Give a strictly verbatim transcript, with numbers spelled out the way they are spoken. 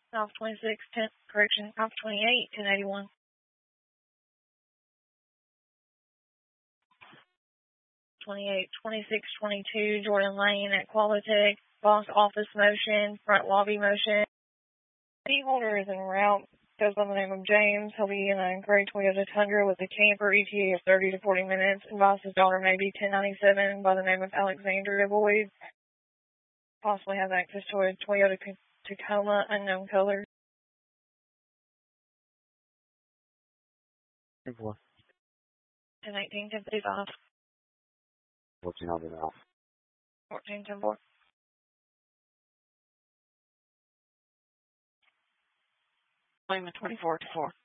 South twenty-six, ten, correction, South twenty-eight, ten eighty-one. twenty-eight, twenty-six, twenty-two, Jordan Lane at Qualitech. Boss office motion, front lobby motion. Key holder is en route. Goes by the name of James. He'll be in a gray Toyota Tundra with a camper E T A of thirty to forty minutes. And boss's daughter may be ten ninety-seven by the name of Alexandria Boyd. Possibly has access to a Toyota Tacoma, unknown color. Four. ten eighteen, ten fifty-five. Fourteen hundred now. fourteen, ten four. twenty-four to four.